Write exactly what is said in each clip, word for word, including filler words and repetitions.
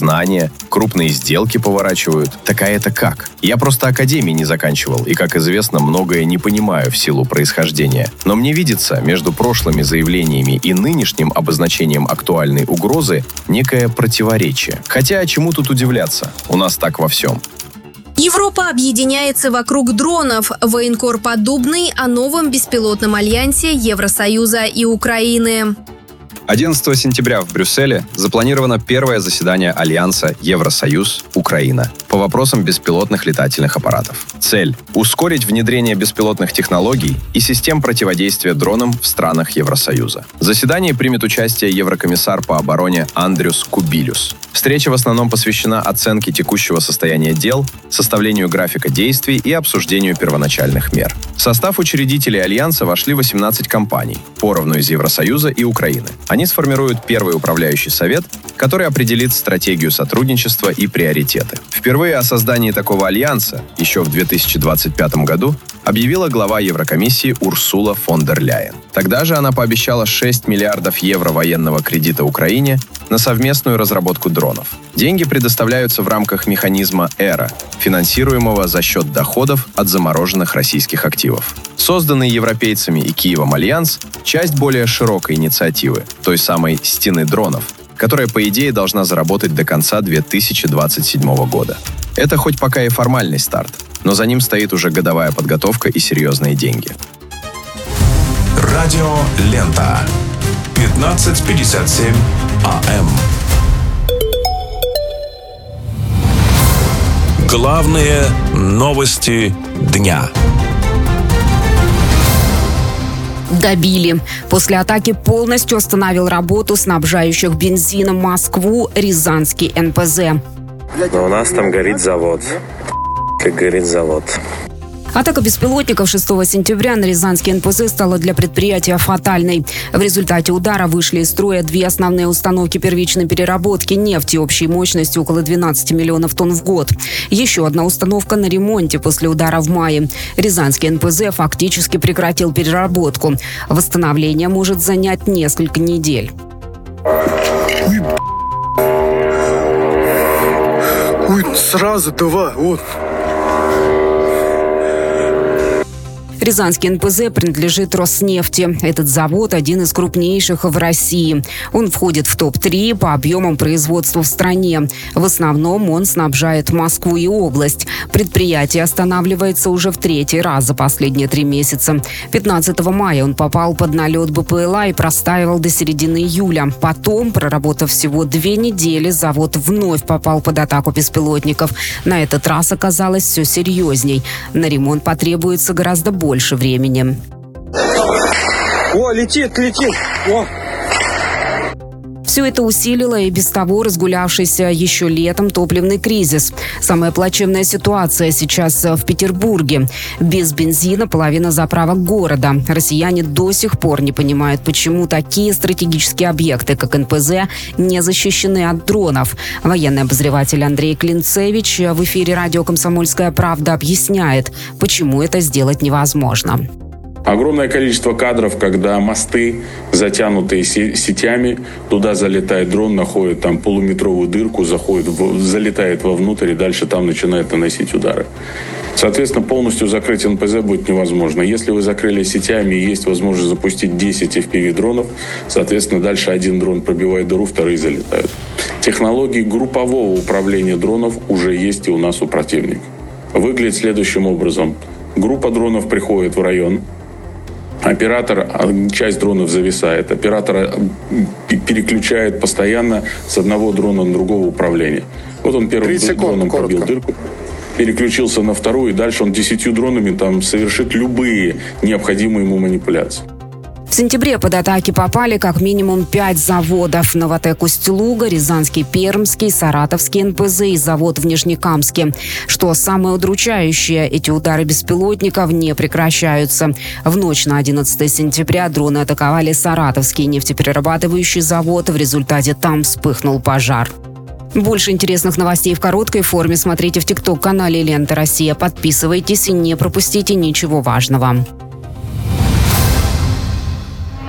знания, крупные сделки поворачивают. Так а это как? Я просто академии не заканчивал, и, как известно, многое не понимаю в силу происхождения. Но мне видится, между прошлыми заявлениями и нынешним обозначением актуальной угрозы некое противоречие. Хотя, чему тут удивляться? У нас так во всем. Европа объединяется вокруг дронов. Военкор подобный о новом беспилотном альянсе Евросоюза и Украины. одиннадцатого сентября в Брюсселе запланировано первое заседание Альянса Евросоюз-Украина по вопросам беспилотных летательных аппаратов. Цель – ускорить внедрение беспилотных технологий и систем противодействия дронам в странах Евросоюза. В заседании примет участие еврокомиссар по обороне Андрюс Кубилюс. Встреча в основном посвящена оценке текущего состояния дел, составлению графика действий и обсуждению первоначальных мер. В состав учредителей Альянса вошли восемнадцать компаний, поровну из Евросоюза и Украины. Они сформируют первый управляющий совет, который определит стратегию сотрудничества и приоритеты. Впервые о создании такого альянса, еще в две тысячи двадцать пятом году, объявила глава Еврокомиссии Урсула фон дер Ляйен. Тогда же она пообещала шесть миллиардов евро военного кредита Украине на совместную разработку дронов. Деньги предоставляются в рамках механизма «Эра», финансируемого за счет доходов от замороженных российских активов. Созданный европейцами и Киевом альянс – часть более широкой инициативы, той самой «Стены дронов», которая, по идее, должна заработать до конца две тысячи двадцать седьмого года. Это хоть пока и формальный старт, но за ним стоит уже годовая подготовка и серьезные деньги. Радио Лента. пятнадцать пятьдесят семь АМ. Главные новости дня. Добили. После атаки полностью остановил работу снабжающих бензином Москву Рязанский эн пэ зэ. Но у нас там горит завод. Как горит завод. Атака беспилотников шестого сентября на Рязанский эн пэ зэ стала для предприятия фатальной. В результате удара вышли из строя две основные установки первичной переработки нефти общей мощностью около двенадцати миллионов тонн в год. Еще одна установка на ремонте после удара в мае. Рязанский эн пэ зэ фактически прекратил переработку. Восстановление может занять несколько недель. Ой, Ой сразу давай, вот. Рязанский эн пэ зэ принадлежит Роснефти. Этот завод – один из крупнейших в России. Он входит в топ три по объемам производства в стране. В основном он снабжает Москву и область. Предприятие останавливается уже в третий раз за последние три месяца. пятнадцатого мая он попал под налет бэ пэ эл а и простаивал до середины июля. Потом, проработав всего две недели, завод вновь попал под атаку беспилотников. На этот раз оказалось все серьезней. На ремонт потребуется гораздо больше. больше времени. О, летит, летит! О! Все это усилило и без того разгулявшийся еще летом топливный кризис. Самая плачевная ситуация сейчас в Петербурге. Без бензина половина заправок города. Россияне до сих пор не понимают, почему такие стратегические объекты, как эн пэ зэ, не защищены от дронов. Военный обозреватель Андрей Клинцевич в эфире радио «Комсомольская правда» объясняет, почему это сделать невозможно. Огромное количество кадров, когда мосты, затянутые сетями, туда залетает дрон, находит там полуметровую дырку, заходит, в, залетает вовнутрь и дальше там начинает наносить удары. Соответственно, полностью закрыть эн пэ зэ будет невозможно. Если вы закрыли сетями и есть возможность запустить десять эф пи ви-дронов, соответственно, дальше один дрон пробивает дыру, вторые залетают. Технологии группового управления дронов уже есть и у нас у противника. Выглядит следующим образом. Группа дронов приходит в район. Оператор, часть дронов зависает, оператор переключает постоянно с одного дрона на другого управления. Вот он первым дроном пробил дырку, переключился на вторую, и дальше он десятью дронами там совершит любые необходимые ему манипуляции. В сентябре под атаки попали как минимум пять заводов. Новотек Усть-Луга, Рязанский Пермский, Саратовский эн пэ зэ и завод в Нижнекамске. Что самое удручающее, эти удары беспилотников не прекращаются. В ночь на одиннадцатое сентября дроны атаковали Саратовский нефтеперерабатывающий завод. В результате там вспыхнул пожар. Больше интересных новостей в короткой форме смотрите в тикток-канале «Лента Россия». Подписывайтесь и не пропустите ничего важного.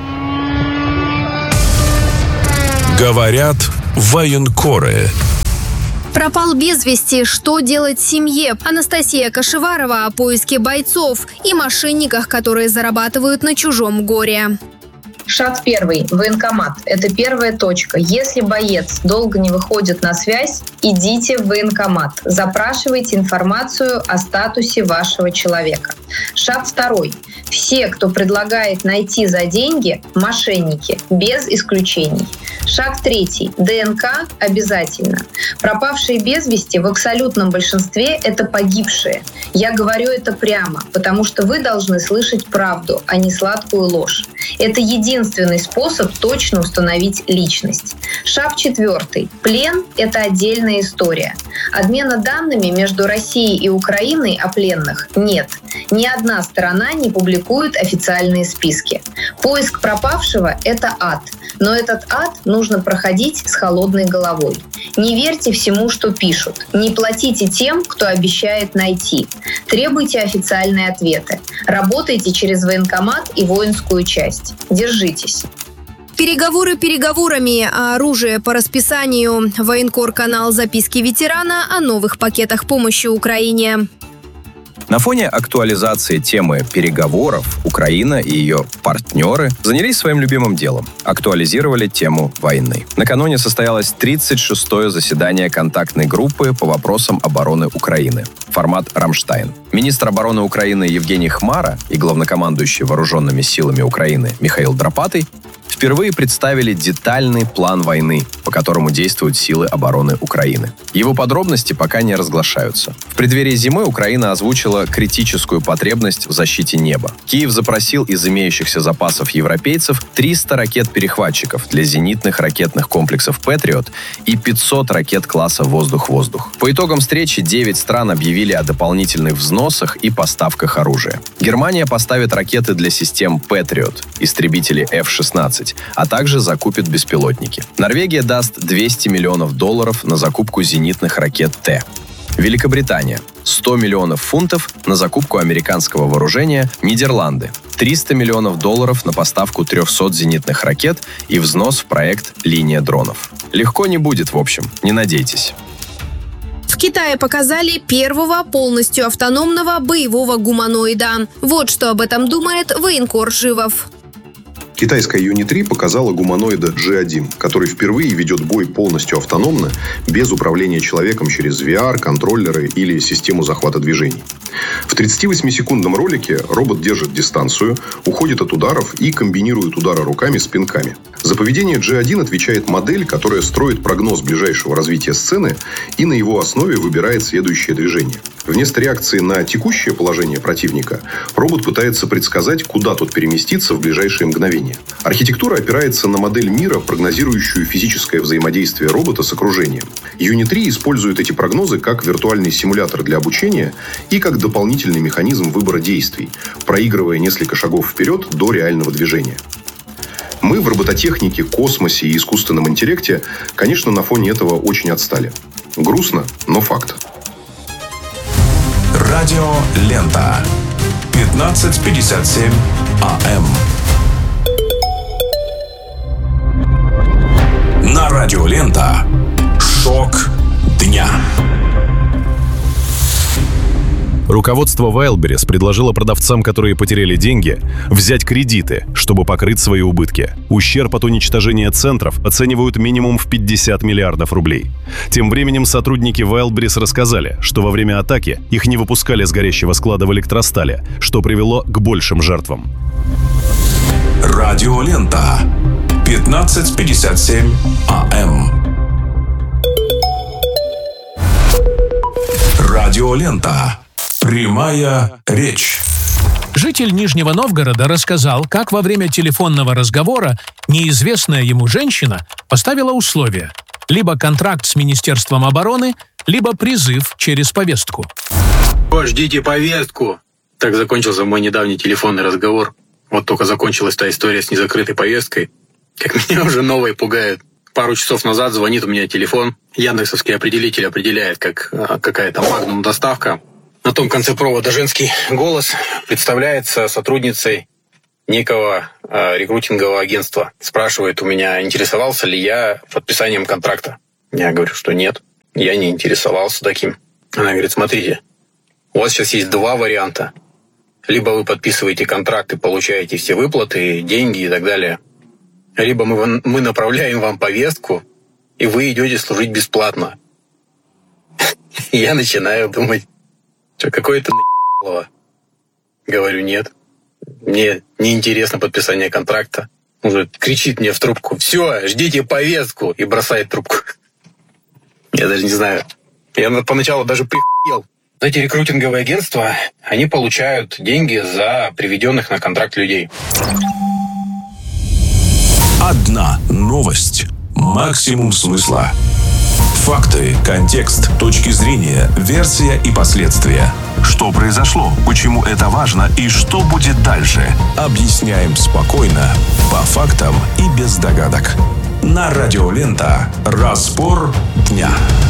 Говорят военкоры. Пропал без вести, что делать семье? Анастасия Кашеварова о поиске бойцов и мошенниках, которые зарабатывают на чужом горе. Шаг первый. Военкомат. Это первая точка. Если боец долго не выходит на связь, идите в военкомат. Запрашивайте информацию о статусе вашего человека. Шаг второй. Все, кто предлагает найти за деньги, мошенники, без исключений. Шаг третий. ДНК обязательно. Пропавшие без вести в абсолютном большинстве – это погибшие. Я говорю это прямо, потому что вы должны слышать правду, а не сладкую ложь. Это единственный способ точно установить личность. Шаг четвертый. Плен – это отдельная история. Обмена данными между Россией и Украиной о пленных нет. Ни одна сторона не публикует официальные списки. Поиск пропавшего – это ад. Но этот ад нужно проходить с холодной головой. Не верьте всему, что пишут. Не платите тем, кто обещает найти. Требуйте официальные ответы. Работайте через военкомат и воинскую часть. Держитесь. Переговоры переговорами, а оружие по расписанию. Военкор-канал «Записки ветерана» о новых пакетах помощи Украине. На фоне актуализации темы переговоров Украина и ее партнеры занялись своим любимым делом – актуализировали тему войны. Накануне состоялось тридцать шестое заседание контактной группы по вопросам обороны Украины. Формат «Рамштайн». Министр обороны Украины Евгений Хмара и главнокомандующий вооруженными силами Украины Михаил Драпатый впервые представили детальный план войны, по которому действуют силы обороны Украины. Его подробности пока не разглашаются. В преддверии зимы Украина озвучила критическую потребность в защите неба. Киев запросил из имеющихся запасов европейцев триста ракет-перехватчиков для зенитных ракетных комплексов «Патриот» и пятьсот ракет класса «Воздух-воздух». По итогам встречи девять стран объявили о дополнительных взносах и поставках оружия. Германия поставит ракеты для систем «Патриот», истребители эф шестнадцать, а также закупит беспилотники. Норвегия даст двести миллионов долларов на закупку зенитных ракет Т. Великобритания – сто миллионов фунтов на закупку американского вооружения. Нидерланды – триста миллионов долларов на поставку трехсот зенитных ракет и взнос в проект «Линия дронов». Легко не будет, в общем, не надейтесь. В Китае показали первого полностью автономного боевого гуманоида. Вот что об этом думает военкор Живов. Китайская Юни три показала гуманоида джи один, который впервые ведет бой полностью автономно, без управления человеком через ви ар, контроллеры или систему захвата движений. В тридцативосьмисекундном ролике робот держит дистанцию, уходит от ударов и комбинирует удары руками с пинками. За поведение джи один отвечает модель, которая строит прогноз ближайшего развития сцены и на его основе выбирает следующее движение. Вместо реакции на текущее положение противника, робот пытается предсказать, куда тот переместится в ближайшие мгновения. Архитектура опирается на модель мира, прогнозирующую физическое взаимодействие робота с окружением. Юни три использует эти прогнозы как виртуальный симулятор для обучения и как дополнительный механизм выбора действий, проигрывая несколько шагов вперед до реального движения. Мы в робототехнике, космосе и искусственном интеллекте, конечно, на фоне этого очень отстали. Грустно, но факт. Радио Лента. пятнадцать пятьдесят семь АМ. На Радио Лента. Шок дня. Руководство Wildberries предложило продавцам, которые потеряли деньги, взять кредиты, чтобы покрыть свои убытки. Ущерб от уничтожения центров оценивают минимум в пятьдесят миллиардов рублей. Тем временем сотрудники Wildberries рассказали, что во время атаки их не выпускали с горящего склада в электростале, что привело к большим жертвам. Радио Лента. пятнадцать пятьдесят семь АМ. Радио Лента. Прямая речь. Житель Нижнего Новгорода рассказал, как во время телефонного разговора неизвестная ему женщина поставила условия: либо контракт с Министерством обороны, либо призыв через повестку. Ждите повестку. Так закончился мой недавний телефонный разговор. Вот только закончилась та история с незакрытой повесткой. Как меня уже новое пугает. Пару часов назад звонит у меня телефон. Яндексовский определитель определяет, как какая-то магнум доставка. На том конце провода женский голос представляется сотрудницей некого э, рекрутингового агентства. Спрашивает у меня, интересовался ли я подписанием контракта. Я говорю, что нет. Я не интересовался таким. Она говорит, смотрите, у вас сейчас есть два варианта. Либо вы подписываете контракт и получаете все выплаты, деньги и так далее. Либо мы, мы направляем вам повестку, и вы идете служить бесплатно. Я начинаю думать, что какое-то наебалово. Говорю, нет. Мне неинтересно подписание контракта. Он же кричит мне в трубку, все, ждите повестку, и бросает трубку. Я даже не знаю. Я поначалу даже прихуел. Эти рекрутинговые агентства, они получают деньги за приведенных на контракт людей. Одна новость. Максимум смысла. Факты, контекст, точки зрения, версия и последствия. Что произошло, почему это важно и что будет дальше. Объясняем спокойно, по фактам и без догадок. На Радио Лента. Разбор дня.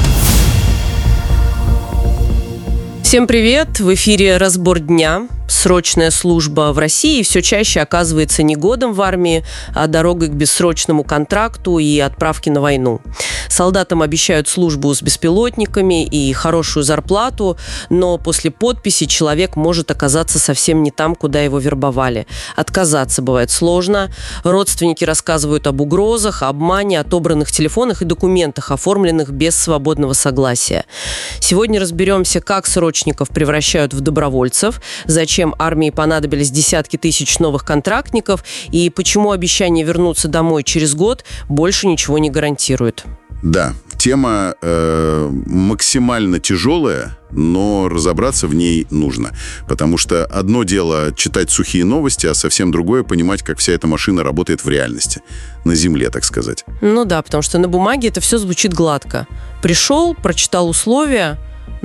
Всем привет! В эфире «Разбор дня». Срочная служба в России все чаще оказывается не годом в армии, а дорогой к бессрочному контракту и отправке на войну. Солдатам обещают службу с беспилотниками и хорошую зарплату, но после подписи человек может оказаться совсем не там, куда его вербовали. Отказаться бывает сложно. Родственники рассказывают об угрозах, обмане, отобранных телефонах и документах, оформленных без свободного согласия. Сегодня разберемся, как срочников превращают в добровольцев, зачем Зачем армии понадобились десятки тысяч новых контрактников и почему обещание вернуться домой через год больше ничего не гарантирует. Да, тема э, максимально тяжелая, но разобраться в ней нужно. Потому что одно дело читать сухие новости, а совсем другое понимать, как вся эта машина работает в реальности. На земле, так сказать. Ну да, потому что на бумаге это все звучит гладко. Пришел, прочитал условия,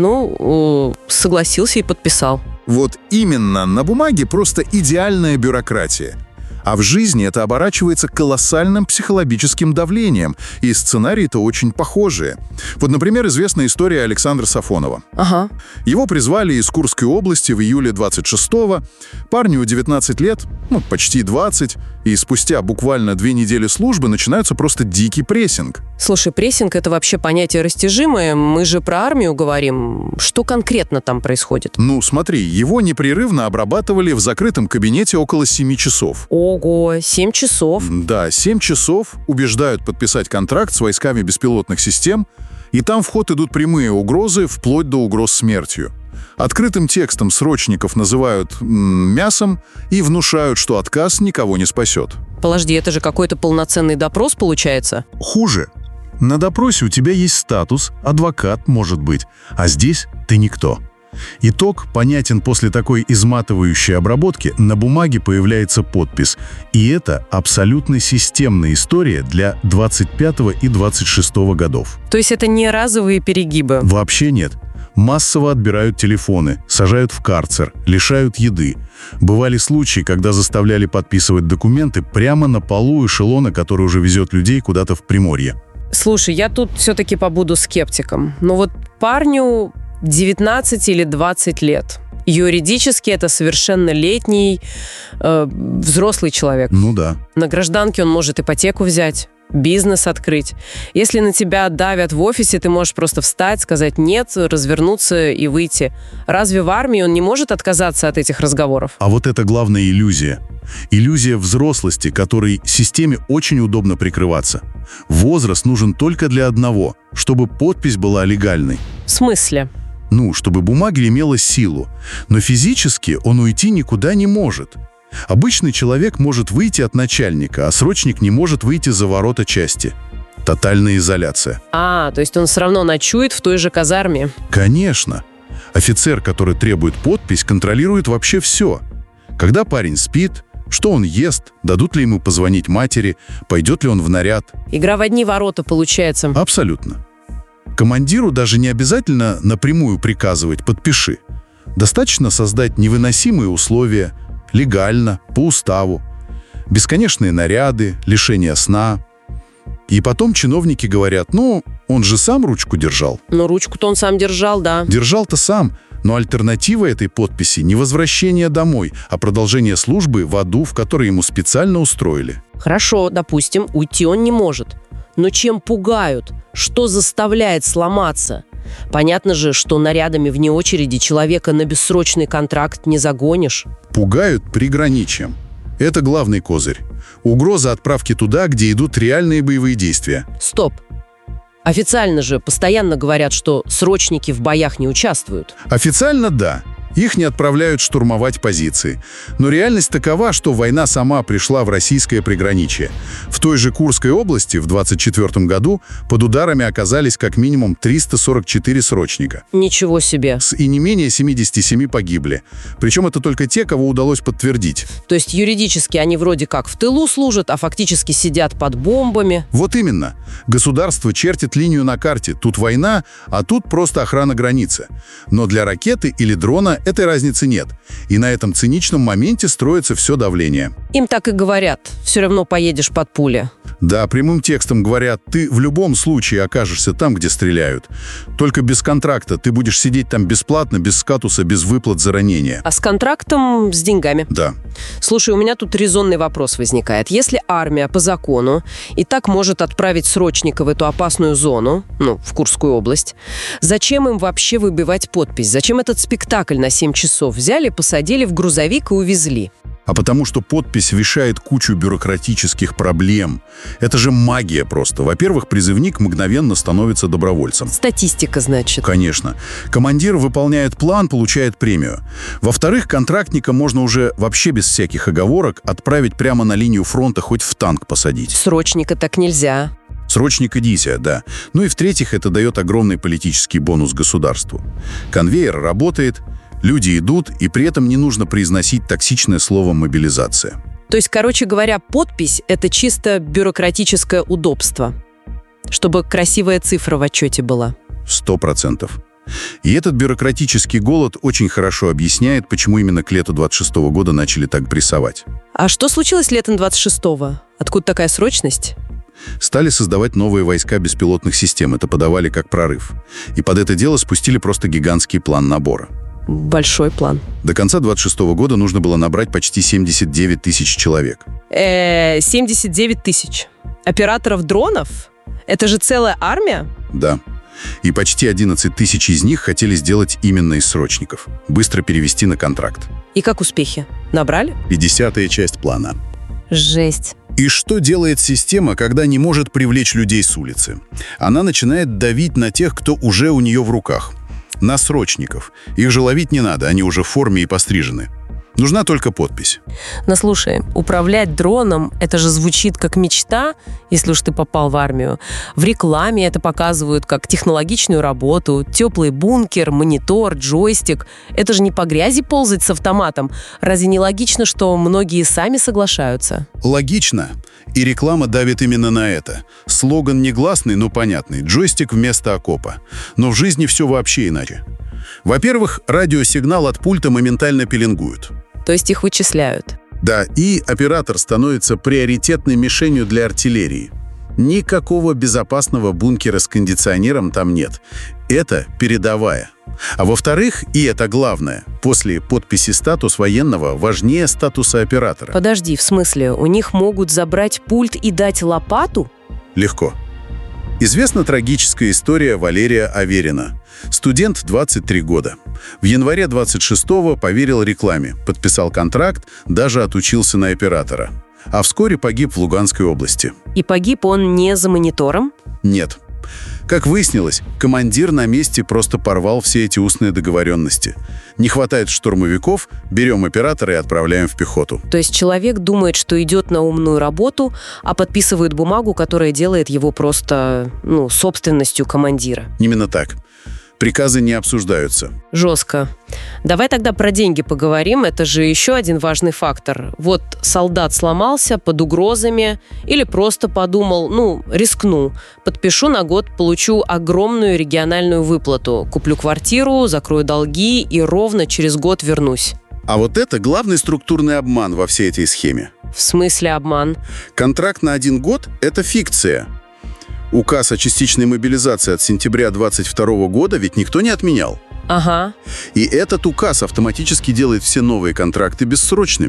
ну, согласился и подписал. Вот именно, на бумаге просто идеальная бюрократия. А в жизни это оборачивается колоссальным психологическим давлением, и сценарии-то очень похожие. Вот, например, известная история Александра Сафонова. Ага. Его призвали из Курской области в июле двадцать шестого. Парню девятнадцать лет, ну, почти двадцать, и спустя буквально две недели службы начинается просто дикий прессинг. Слушай, прессинг — это вообще понятие растяжимое. Мы же про армию говорим. Что конкретно там происходит? Ну, смотри, его непрерывно обрабатывали в закрытом кабинете около семи часов. Ого, семь часов? Да, семь часов убеждают подписать контракт с войсками беспилотных систем, и там в ход идут прямые угрозы, вплоть до угроз смертью. Открытым текстом срочников называют м, мясом и внушают, что отказ никого не спасет. Подожди, это же какой-то полноценный допрос получается? Хуже. На допросе у тебя есть статус, адвокат, может быть, а здесь ты никто. Итог понятен после такой изматывающей обработки. На бумаге появляется подпись. И это абсолютно системная история для двадцать пятого и двадцать шестого годов. То есть это не разовые перегибы? Вообще нет. Массово отбирают телефоны, сажают в карцер, лишают еды. Бывали случаи, когда заставляли подписывать документы прямо на полу эшелона, который уже везет людей куда-то в Приморье. Слушай, я тут все-таки побуду скептиком. Но вот парню девятнадцать или двадцать лет. Юридически это совершеннолетний э, взрослый человек. Ну да. На гражданке он может ипотеку взять, бизнес открыть. Если на тебя давят в офисе, ты можешь просто встать, сказать «нет», развернуться и выйти. Разве в армии он не может отказаться от этих разговоров? А вот это главная иллюзия. Иллюзия взрослости, которой системе очень удобно прикрываться. Возраст нужен только для одного, чтобы подпись была легальной. В смысле? Ну, чтобы бумага имела силу. Но физически он уйти никуда не может. Обычный человек может выйти от начальника, а срочник не может выйти за ворота части. Тотальная изоляция. А, то есть он все равно ночует в той же казарме? Конечно. Офицер, который требует подпись, контролирует вообще все. Когда парень спит, что он ест, дадут ли ему позвонить матери, пойдет ли он в наряд. Игра в одни ворота получается. Абсолютно. Командиру даже не обязательно напрямую приказывать «подпиши». Достаточно создать невыносимые условия, легально, по уставу. Бесконечные наряды, лишение сна. И потом чиновники говорят, ну, он же сам ручку держал. Ну, ручку-то он сам держал, да. Держал-то сам, но альтернатива этой подписи не возвращение домой, а продолжение службы в аду, в который ему специально устроили. Хорошо, допустим, уйти он не может. Но чем пугают? Что заставляет сломаться? Понятно же, что нарядами вне очереди человека на бессрочный контракт не загонишь. Пугают приграничьем. Это главный козырь. Угроза отправки туда, где идут реальные боевые действия. Стоп. Официально же постоянно говорят, что срочники в боях не участвуют. Официально – да. Их не отправляют штурмовать позиции. Но реальность такова, что война сама пришла в российское приграничье. В той же Курской области в двадцать четвёртом году под ударами оказались как минимум триста сорок четыре срочника. Ничего себе. И не менее семьдесят семь погибли. Причем это только те, кого удалось подтвердить. То есть юридически они вроде как в тылу служат, а фактически сидят под бомбами. Вот именно. Государство чертит линию на карте. Тут война, а тут просто охрана границы. Но для ракеты или дрона этой разницы нет. И на этом циничном моменте строится все давление. Им так и говорят. Все равно поедешь под пули. Да, прямым текстом говорят, ты в любом случае окажешься там, где стреляют. Только без контракта. Ты будешь сидеть там бесплатно, без статуса, без выплат за ранение. А с контрактом, с деньгами? Да. Слушай, у меня тут резонный вопрос возникает. Если армия по закону и так может отправить срочника в эту опасную зону, ну, в Курскую область, зачем им вообще выбивать подпись? Зачем этот спектакль на семь часов? Взяли, посадили в грузовик и увезли. А потому что подпись решает кучу бюрократических проблем. Это же магия просто. Во-первых, призывник мгновенно становится добровольцем. Статистика, значит. Конечно. Командир выполняет план, получает премию. Во-вторых, контрактника можно уже вообще без всяких оговорок отправить прямо на линию фронта, хоть в танк посадить. Срочника так нельзя. Срочник идите, да. Ну и в-третьих, это дает огромный политический бонус государству. Конвейер работает, люди идут, и при этом не нужно произносить токсичное слово «мобилизация». То есть, короче говоря, подпись – это чисто бюрократическое удобство, чтобы красивая цифра в отчете была. Сто процентов. И этот бюрократический голод очень хорошо объясняет, почему именно к лету двадцать шестого года начали так прессовать. А что случилось летом двадцать шестого? Откуда такая срочность? Стали создавать новые войска беспилотных систем. Это подавали как прорыв. И под это дело спустили просто гигантский план набора. Большой план. До конца двадцать шестого года нужно было набрать почти семьдесят девять тысяч человек. Э-э, семьдесят девять тысяч. Операторов дронов? Это же целая армия? Да. И почти одиннадцать тысяч из них хотели сделать именно из срочников. Быстро перевести на контракт. И как успехи? Набрали? пятидесятая часть плана. Жесть. И что делает система, когда не может привлечь людей с улицы? Она начинает давить на тех, кто уже у нее в руках. На срочников. Их же ловить не надо, они уже в форме и пострижены. Нужна только подпись. Но слушай, управлять дроном, это же звучит как мечта, если уж ты попал в армию. В рекламе это показывают как технологичную работу, теплый бункер, монитор, джойстик. Это же не по грязи ползать с автоматом. Разве не логично, что многие сами соглашаются? Логично. И реклама давит именно на это. Слоган негласный, но понятный. Джойстик вместо окопа. Но в жизни все вообще иначе. Во-первых, радиосигнал от пульта моментально пеленгуют. То есть их вычисляют. Да, и оператор становится приоритетной мишенью для артиллерии. Никакого безопасного бункера с кондиционером там нет. Это передовая. А во-вторых, и это главное, после подписи статус военного важнее статуса оператора. Подожди, в смысле, у них могут забрать пульт и дать лопату? Легко. Известна трагическая история Валерия Аверина. Студент, двадцать три года. В январе двадцать шестого поверил рекламе, подписал контракт, даже отучился на оператора. А вскоре погиб в Луганской области. И погиб он не за монитором? Нет. Как выяснилось, командир на месте просто порвал все эти устные договоренности. Не хватает штурмовиков, берем оператора и отправляем в пехоту. То есть человек думает, что идет на умную работу, а подписывает бумагу, которая делает его просто, ну, собственностью командира. Именно так. Приказы не обсуждаются. Жестко. Давай тогда про деньги поговорим. Это же еще один важный фактор. Вот солдат сломался под угрозами или просто подумал, ну, рискну. Подпишу на год, получу огромную региональную выплату. Куплю квартиру, закрою долги и ровно через год вернусь. А вот это главный структурный обман во всей этой схеме. В смысле обман? Контракт на один год – это фикция. Указ о частичной мобилизации от сентября двадцать второго года ведь никто не отменял. Ага. И этот указ автоматически делает все новые контракты бессрочными.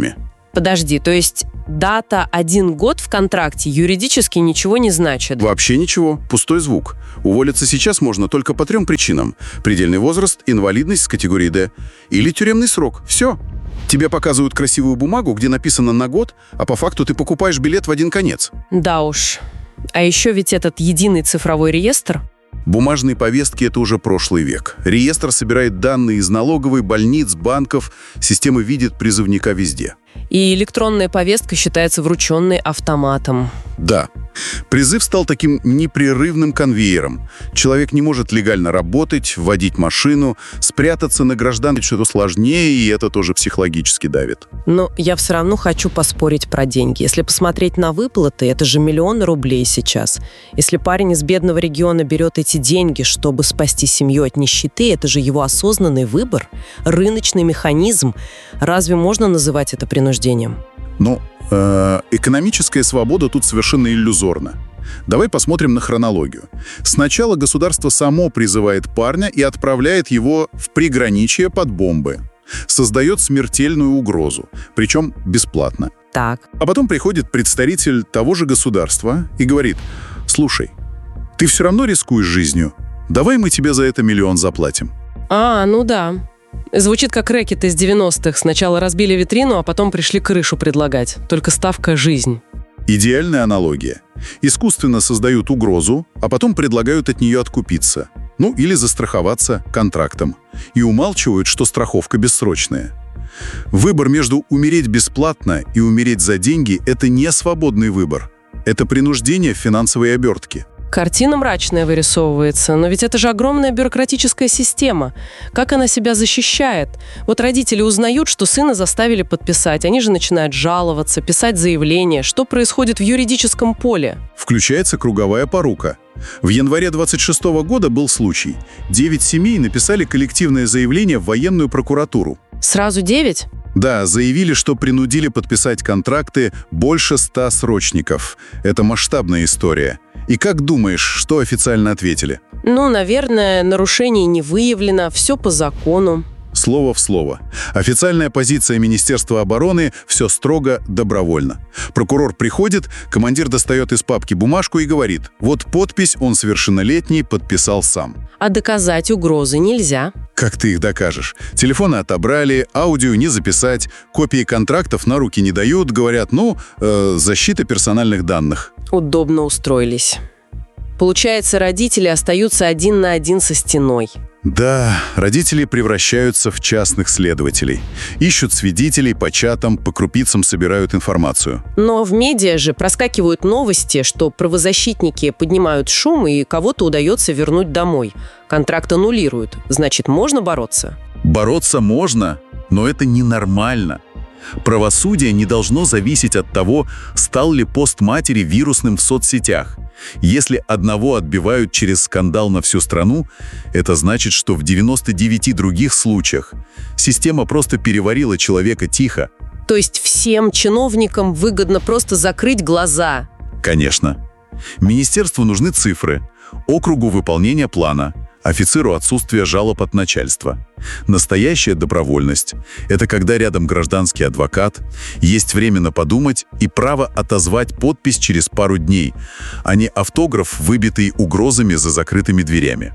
Подожди, то есть дата один год в контракте юридически ничего не значит? Вообще ничего, пустой звук. Уволиться сейчас можно только по трем причинам. Предельный возраст, инвалидность с категории Д или тюремный срок. Все. Тебе показывают красивую бумагу, где написано на год, а по факту ты покупаешь билет в один конец. Да уж. А еще ведь этот единый цифровой реестр. Бумажные повестки – это уже прошлый век. Реестр собирает данные из налоговой, больниц, банков. Система видит призывника везде. И электронная повестка считается врученной автоматом. Да. Призыв стал таким непрерывным конвейером. Человек не может легально работать, водить машину, спрятаться на гражданке что-то сложнее, и это тоже психологически давит. Но я все равно хочу поспорить про деньги. Если посмотреть на выплаты, это же миллионы рублей сейчас. Если парень из бедного региона берет эти деньги, чтобы спасти семью от нищеты, это же его осознанный выбор, рыночный механизм. Разве можно называть это принуждением? Ну, э, экономическая свобода тут совершенно иллюзорна. Давай посмотрим на хронологию. Сначала государство само призывает парня и отправляет его в приграничье под бомбы. Создает смертельную угрозу, причем бесплатно. Так. А потом приходит представитель того же государства и говорит: «Слушай, ты все равно рискуешь жизнью, давай мы тебе за это миллион заплатим». А, ну да. Звучит как рэкет из девяностых. Сначала разбили витрину, а потом пришли крышу предлагать. Только ставка — жизнь. Идеальная аналогия. Искусственно создают угрозу, а потом предлагают от нее откупиться. Ну, или застраховаться контрактом. И умалчивают, что страховка бессрочная. Выбор между умереть бесплатно и умереть за деньги – это не свободный выбор. Это принуждение в финансовой обертке. Картина мрачная вырисовывается, но ведь это же огромная бюрократическая система. Как она себя защищает? Вот родители узнают, что сына заставили подписать, они же начинают жаловаться, писать заявления. Что происходит в юридическом поле? Включается круговая порука. В январе двадцать шестого года был случай. Девять семей написали коллективное заявление в военную прокуратуру. Сразу девять? Да, заявили, что принудили подписать контракты больше ста срочников. Это масштабная история. И как думаешь, что официально ответили? Ну, наверное, нарушений не выявлено, все по закону. Слово в слово. Официальная позиция Министерства обороны – все строго добровольно. Прокурор приходит, командир достает из папки бумажку и говорит: вот подпись, он совершеннолетний, подписал сам. А доказать угрозы нельзя. Как ты их докажешь? Телефоны отобрали, аудио не записать, копии контрактов на руки не дают, говорят, ну, э, защита персональных данных. Удобно устроились. Получается, родители остаются один на один со стеной. Да, родители превращаются в частных следователей. Ищут свидетелей по чатам, по крупицам собирают информацию. Но в медиа же проскакивают новости, что правозащитники поднимают шум и кого-то удается вернуть домой. Контракт аннулируют. Значит, можно бороться? Бороться можно, но это ненормально. Правосудие не должно зависеть от того, стал ли пост матери вирусным в соцсетях. Если одного отбивают через скандал на всю страну, это значит, что в девяноста девяти других случаях система просто переварила человека тихо. То есть всем чиновникам выгодно просто закрыть глаза? Конечно. Министерству нужны цифры, округу выполнения плана, офицеру отсутствие жалоб от начальства. Настоящая добровольность – это когда рядом гражданский адвокат, есть время на подумать и право отозвать подпись через пару дней, а не автограф, выбитый угрозами за закрытыми дверями.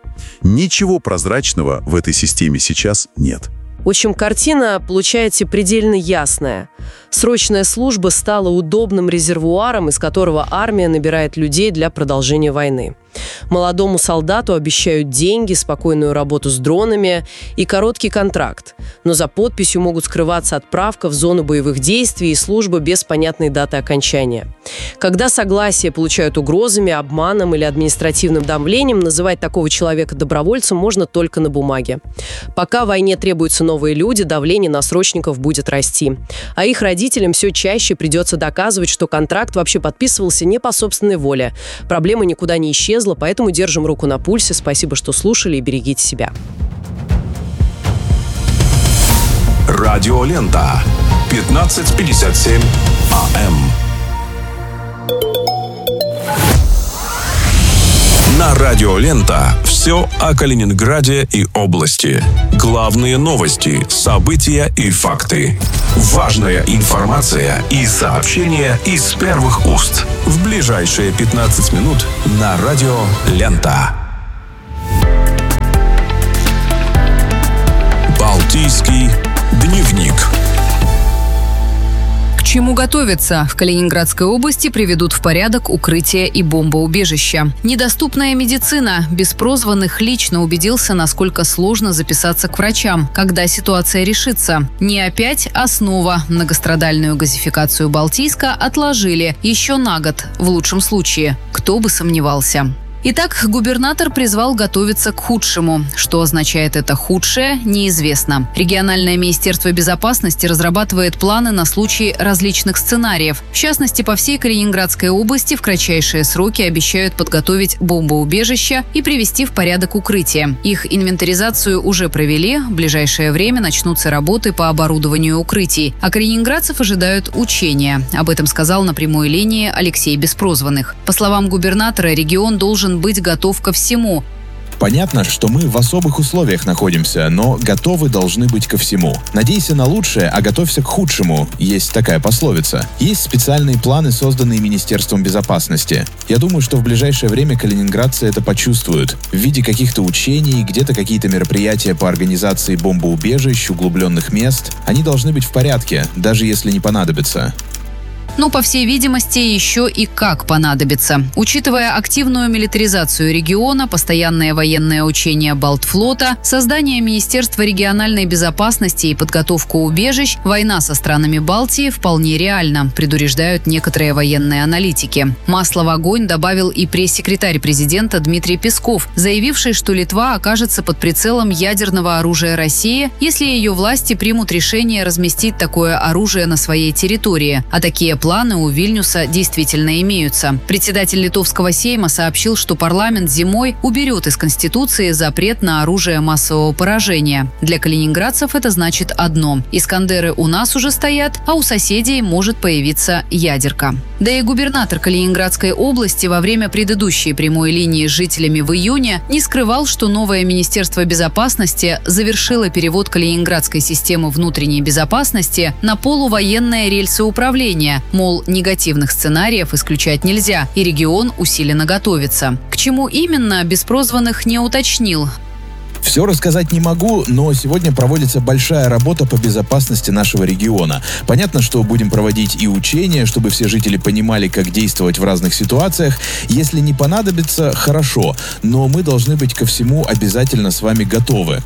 Ничего прозрачного в этой системе сейчас нет. В общем, картина получается предельно ясная. Срочная служба стала удобным резервуаром, из которого армия набирает людей для продолжения войны. Молодому солдату обещают деньги, спокойную работу с дронами и короткий контракт. Но за подписью могут скрываться отправка в зону боевых действий и служба без понятной даты окончания. Когда согласие получают угрозами, обманом или административным давлением, называть такого человека добровольцем можно только на бумаге. Пока в войне требуются новые люди, давление на срочников будет расти. А их родителям все чаще придется доказывать, что контракт вообще подписывался не по собственной воле. Проблема никуда не исчезла, поэтому держим руку на пульсе. Спасибо, что слушали, и берегите себя. Радиолента. пятнадцать пятьдесят семь АМ. На Радиолента все о Калининграде и области. Главные новости, события и факты. Важная информация и сообщения из первых уст. В ближайшие пятнадцать минут на радио «Лента». Балтийский дневник. К чему готовиться? В Калининградской области приведут в порядок укрытия и бомбоубежища. Недоступная медицина. Без прозванных лично убедился, насколько сложно записаться к врачам, когда ситуация решится. Не опять, а снова. Многострадальную газификацию Балтийска отложили еще на год, в лучшем случае. Кто бы сомневался. Итак, губернатор призвал готовиться к худшему. Что означает это «худшее» – неизвестно. Региональное министерство безопасности разрабатывает планы на случай различных сценариев. В частности, по всей Калининградской области в кратчайшие сроки обещают подготовить бомбоубежища и привести в порядок укрытия. Их инвентаризацию уже провели. В ближайшее время начнутся работы по оборудованию укрытий. А калининградцев ожидают учения. Об этом сказал на прямой линии Алексей Беспрозванных. По словам губернатора, регион должен быть готов ко всему. Понятно, что мы в особых условиях находимся, но готовы должны быть ко всему. Надейся на лучшее, а готовься к худшему. Есть такая пословица. Есть специальные планы, созданные Министерством безопасности. Я думаю, что в ближайшее время калининградцы это почувствуют. В виде каких-то учений, где-то какие-то мероприятия по организации бомбоубежищ, углубленных мест. Они должны быть в порядке, даже если не понадобится. Но, по всей видимости, еще и как понадобится. Учитывая активную милитаризацию региона, постоянное военное учение Балтфлота, создание Министерства региональной безопасности и подготовку убежищ, война со странами Балтии вполне реальна, предупреждают некоторые военные аналитики. Масло в огонь добавил и пресс-секретарь президента Дмитрий Песков, заявивший, что Литва окажется под прицелом ядерного оружия России, если ее власти примут решение разместить такое оружие на своей территории. А такие планы у Вильнюса действительно имеются. Председатель Литовского Сейма сообщил, что парламент зимой уберет из Конституции запрет на оружие массового поражения. Для калининградцев это значит одно – «Искандеры» у нас уже стоят, а у соседей может появиться ядерка. Да и губернатор Калининградской области во время предыдущей прямой линии с жителями в июне не скрывал, что новое Министерство безопасности завершило перевод калининградской системы внутренней безопасности на полувоенное рельсоуправление. Мол, негативных сценариев исключать нельзя, и регион усиленно готовится. К чему именно, Беспрозванных не уточнил. Все рассказать не могу, но сегодня проводится большая работа по безопасности нашего региона. Понятно, что будем проводить и учения, чтобы все жители понимали, как действовать в разных ситуациях. Если не понадобится, хорошо, но мы должны быть ко всему обязательно с вами готовы.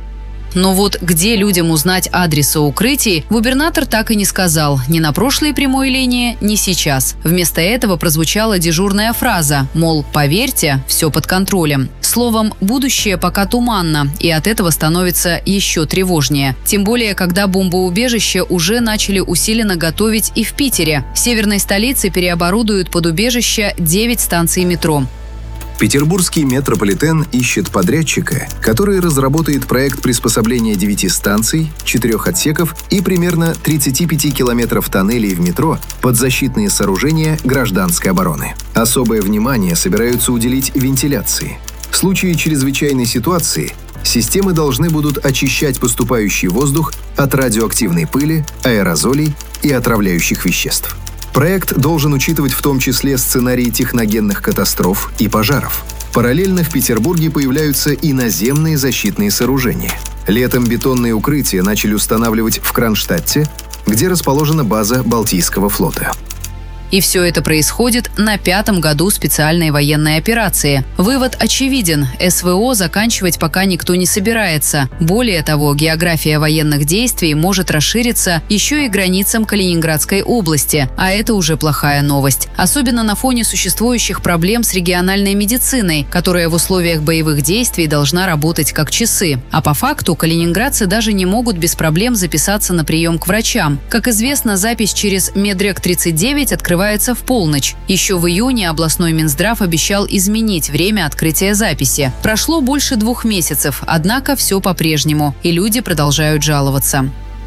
Но вот где людям узнать адреса укрытий, губернатор так и не сказал. Ни на прошлой прямой линии, ни сейчас. Вместо этого прозвучала дежурная фраза, мол, поверьте, все под контролем. Словом, будущее пока туманно, и от этого становится еще тревожнее. Тем более, когда бомбоубежище уже начали усиленно готовить и в Питере. В северной столице переоборудуют под убежище девять станций метро. Петербургский метрополитен ищет подрядчика, который разработает проект приспособления девяти станций, четырех отсеков и примерно тридцати пяти километров тоннелей в метро под защитные сооружения гражданской обороны. Особое внимание собираются уделить вентиляции. В случае чрезвычайной ситуации системы должны будут очищать поступающий воздух от радиоактивной пыли, аэрозолей и отравляющих веществ. Проект должен учитывать в том числе сценарии техногенных катастроф и пожаров. Параллельно в Петербурге появляются и наземные защитные сооружения. Летом бетонные укрытия начали устанавливать в Кронштадте, где расположена база Балтийского флота. И все это происходит на пятом году специальной военной операции. Вывод очевиден. СВО заканчивать пока никто не собирается. Более того, география военных действий может расшириться еще и границам Калининградской области. А это уже плохая новость. Особенно на фоне существующих проблем с региональной медициной, которая в условиях боевых действий должна работать как часы. А по факту калининградцы даже не могут без проблем записаться на прием к врачам. Как известно, запись через Медрек тридцать девять открывается в полночь. Еще в июне областной Минздрав обещал изменить время открытия записи. Прошло больше двух месяцев, однако все по-прежнему, и люди продолжают жаловаться.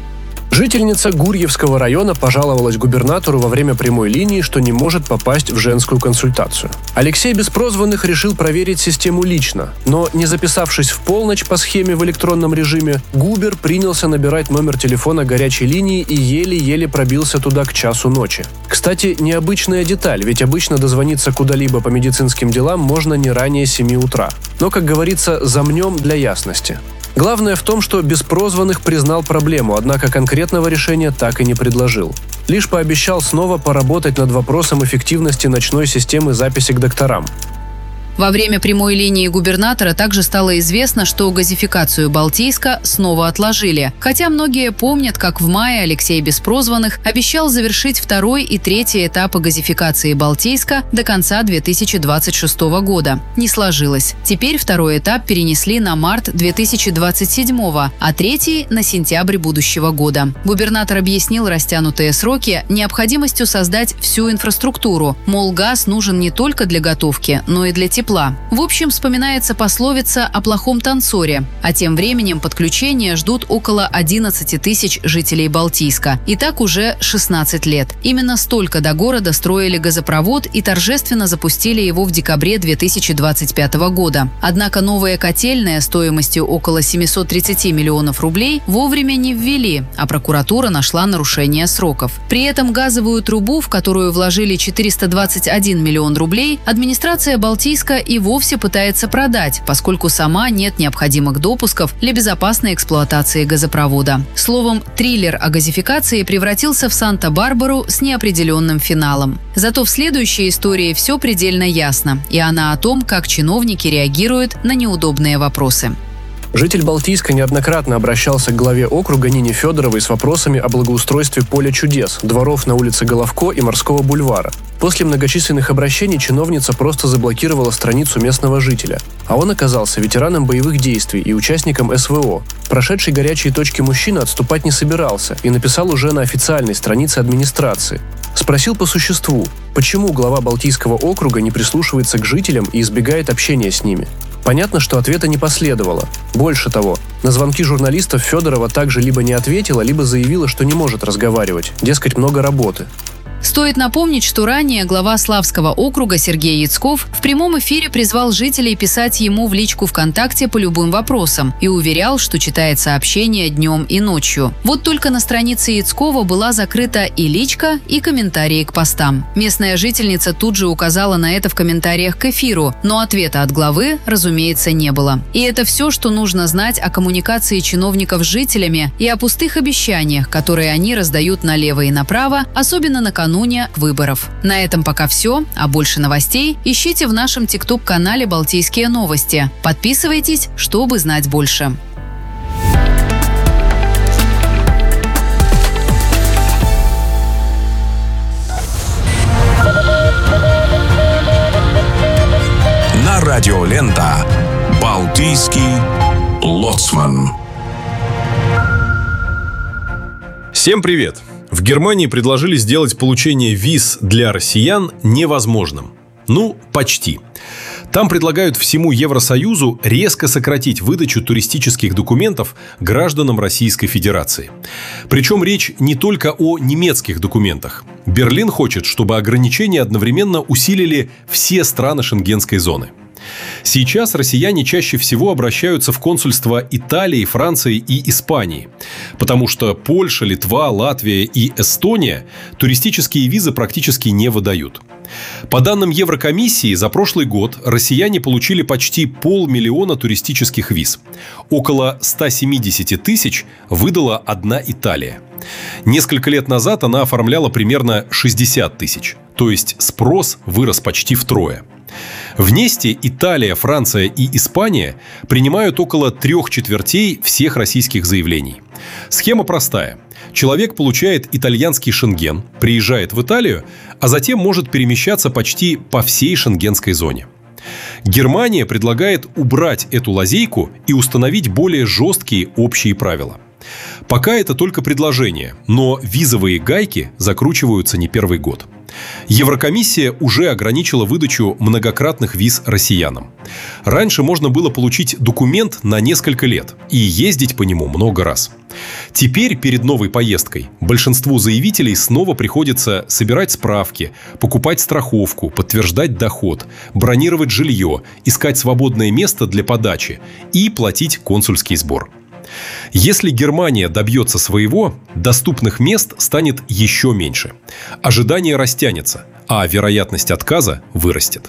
Жительница Гурьевского района пожаловалась губернатору во время прямой линии, что не может попасть в женскую консультацию. Алексей Беспрозванных решил проверить систему лично, но, не записавшись в полночь по схеме в электронном режиме, Губер принялся набирать номер телефона горячей линии и еле-еле пробился туда к часу ночи. Кстати, необычная деталь, ведь обычно дозвониться куда-либо по медицинским делам можно не ранее семи утра. Но, как говорится, замнем для ясности. Главное в том, что Беспрозванных признал проблему, однако конкретного решения так и не предложил. Лишь пообещал снова поработать над вопросом эффективности ночной системы записи к докторам. Во время прямой линии губернатора также стало известно, что газификацию Балтийска снова отложили. Хотя многие помнят, как в мае Алексей Беспрозванных обещал завершить второй и третий этапы газификации Балтийска до конца две тысячи двадцать шестого года. Не сложилось. Теперь второй этап перенесли на март две тысячи двадцать седьмого, а третий – на сентябрь будущего года. Губернатор объяснил растянутые сроки необходимостью создать всю инфраструктуру. Мол, газ нужен не только для готовки, но и для тепла. В общем, вспоминается пословица о плохом танцоре. А тем временем подключения ждут около одиннадцати тысяч жителей Балтийска. И так уже шестнадцать лет. Именно столько до города строили газопровод и торжественно запустили его в декабре две тысячи двадцать пятого года. Однако новая котельная стоимостью около семисот тридцати миллионов рублей вовремя не ввели, а прокуратура нашла нарушение сроков. При этом газовую трубу, в которую вложили четыреста двадцать один миллион рублей, администрация Балтийска и вовсе пытается продать, поскольку сама нет необходимых допусков для безопасной эксплуатации газопровода. Словом, триллер о газификации превратился в Санта-Барбару с неопределенным финалом. Зато в следующей истории все предельно ясно, и она о том, как чиновники реагируют на неудобные вопросы. Житель Балтийска неоднократно обращался к главе округа Нине Федоровой с вопросами о благоустройстве поля чудес, дворов на улице Головко и Морского бульвара. После многочисленных обращений чиновница просто заблокировала страницу местного жителя. А он оказался ветераном боевых действий и участником эс вэ о. Прошедший горячие точки мужчина отступать не собирался и написал уже на официальной странице администрации. Спросил по существу, почему глава Балтийского округа не прислушивается к жителям и избегает общения с ними. Понятно, что ответа не последовало. Больше того, на звонки журналистов Федорова также либо не ответила, либо заявила, что не может разговаривать, дескать, много работы. Стоит напомнить, что ранее глава Славского округа Сергей Яцков в прямом эфире призвал жителей писать ему в личку ВКонтакте по любым вопросам и уверял, что читает сообщения днем и ночью. Вот только на странице Яцкова была закрыта и личка, и комментарии к постам. Местная жительница тут же указала на это в комментариях к эфиру, но ответа от главы, разумеется, не было. И это все, что нужно знать о коммуникации чиновников с жителями и о пустых обещаниях, которые они раздают налево и направо, особенно накануне выборов. На этом пока все, а больше новостей ищите в нашем тикток-канале «Балтийские новости». Подписывайтесь, чтобы знать больше. На радиолента «Балтийский лоцман». Всем привет! В Германии предложили сделать получение виз для россиян невозможным. Ну, почти. Там предлагают всему Евросоюзу резко сократить выдачу туристических документов гражданам Российской Федерации. Причем речь не только о немецких документах. Берлин хочет, чтобы ограничения одновременно усилили все страны Шенгенской зоны. Сейчас россияне чаще всего обращаются в консульства Италии, Франции и Испании, потому что Польша, Литва, Латвия и Эстония туристические визы практически не выдают. По данным Еврокомиссии, за прошлый год россияне получили почти полмиллиона туристических виз. Около ста семидесяти тысяч выдала одна Италия. Несколько лет назад она оформляла примерно шестьдесят тысяч, то есть спрос вырос почти втрое. Вместе Италия, Франция и Испания принимают около трех четвертей всех российских заявлений. Схема простая. Человек получает итальянский шенген, приезжает в Италию, а затем может перемещаться почти по всей шенгенской зоне. Германия предлагает убрать эту лазейку и установить более жесткие общие правила. Пока это только предложение, но визовые гайки закручиваются не первый год. Еврокомиссия уже ограничила выдачу многократных виз россиянам. Раньше можно было получить документ на несколько лет и ездить по нему много раз. Теперь, перед новой поездкой, большинству заявителей снова приходится собирать справки, покупать страховку, подтверждать доход, бронировать жилье, искать свободное место для подачи и платить консульский сбор. Если Германия добьется своего, доступных мест станет еще меньше. Ожидание растянется, а вероятность отказа вырастет.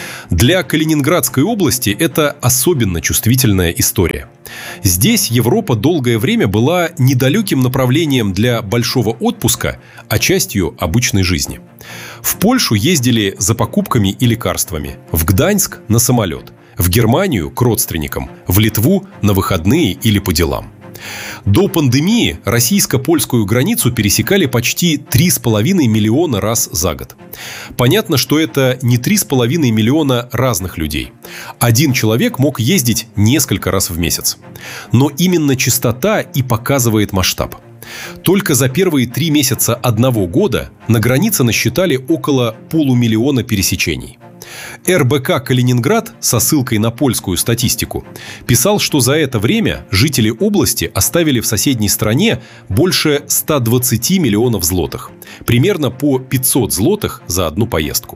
Для Калининградской области это особенно чувствительная история. Здесь Европа долгое время была недалеким направлением для большого отпуска, а частью обычной жизни. В Польшу ездили за покупками и лекарствами, в Гданьск – на самолет, в Германию – к родственникам, в Литву – на выходные или по делам. До пандемии российско-польскую границу пересекали почти три с половиной миллиона раз за год. Понятно, что это не три с половиной миллиона разных людей. Один человек мог ездить несколько раз в месяц. Но именно частота и показывает масштаб. Только за первые три месяца одного года на границе насчитали около полумиллиона пересечений. эр бэ ка «Калининград» со ссылкой на польскую статистику писал, что за это время жители области оставили в соседней стране больше ста двадцати миллионов злотых, примерно по пятьсот злотых за одну поездку.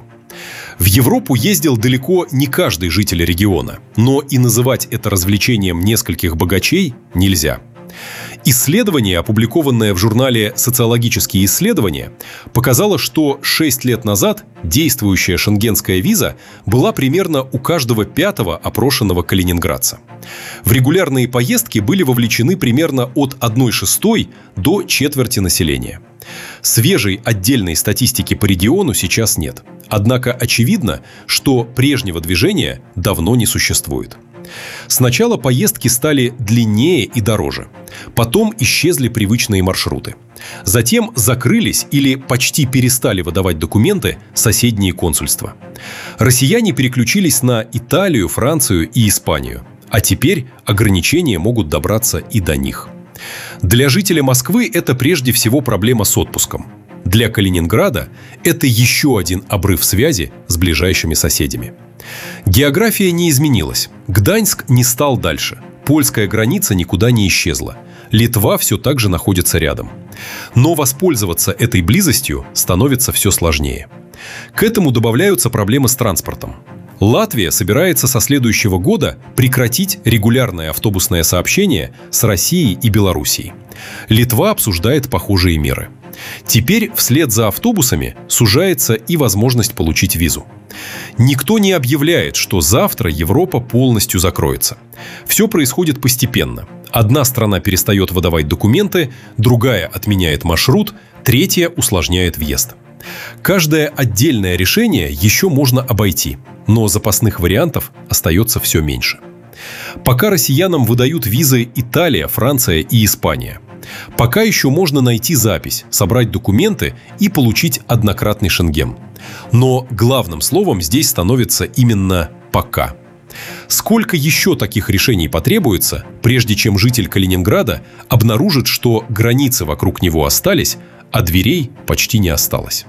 В Европу ездил далеко не каждый житель региона, но и называть это развлечением нескольких богачей нельзя. Исследование, опубликованное в журнале «Социологические исследования», показало, что шесть лет назад действующая шенгенская виза была примерно у каждого пятого опрошенного калининградца. В регулярные поездки были вовлечены примерно от одной шестой до четверти населения. Свежей отдельной статистики по региону сейчас нет. Однако очевидно, что прежнего движения давно не существует. Сначала поездки стали длиннее и дороже. Потом исчезли привычные маршруты. Затем закрылись или почти перестали выдавать документы соседние консульства. Россияне переключились на Италию, Францию и Испанию. А теперь ограничения могут добраться и до них. Для жителя Москвы это прежде всего проблема с отпуском. Для Калининграда это еще один обрыв связи с ближайшими соседями. География не изменилась. Гданьск не стал дальше. Польская граница никуда не исчезла. Литва все так же находится рядом. Но воспользоваться этой близостью становится все сложнее. К этому добавляются проблемы с транспортом. Латвия собирается со следующего года прекратить регулярное автобусное сообщение с Россией и Белоруссией. Литва обсуждает похожие меры. Теперь вслед за автобусами сужается и возможность получить визу. Никто не объявляет, что завтра Европа полностью закроется. Все происходит постепенно. Одна страна перестает выдавать документы, другая отменяет маршрут, третья усложняет въезд. Каждое отдельное решение еще можно обойти, но запасных вариантов остается все меньше. Пока россиянам выдают визы Италия, Франция и Испания. Пока еще можно найти запись, собрать документы и получить однократный шенген. Но главным словом здесь становится именно «пока». Сколько еще таких решений потребуется, прежде чем житель Калининграда обнаружит, что границы вокруг него остались, а дверей почти не осталось?